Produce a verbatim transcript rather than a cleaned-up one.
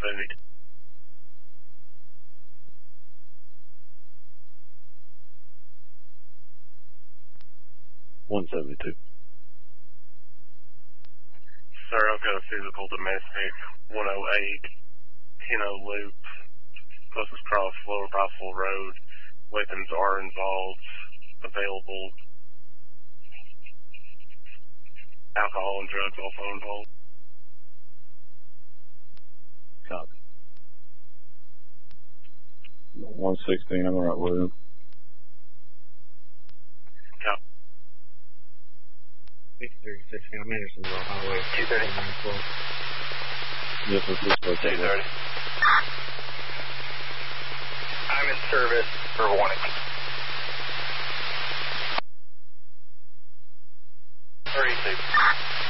seventy. one seventy-two. Sir, I've got a physical domestic, one oh eight, Keno Loop, closest cross, Lower Rifle Road. Weapons are involved, available. Alcohol and drugs also involved. Copy. one sixteen, I'm right with him. Copy. sixty-three sixteen, I'm Andersonville Highway. two thirty. Yes, sir, please go. two thirty. I'm in service for warning. thirty-two.